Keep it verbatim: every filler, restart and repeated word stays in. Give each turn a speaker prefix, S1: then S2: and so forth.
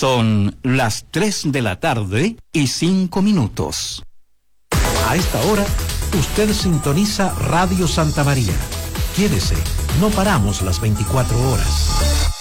S1: Son las tres de la tarde y cinco minutos.
S2: A esta hora, usted sintoniza Radio Santa María. Quédese, no paramos las veinticuatro horas.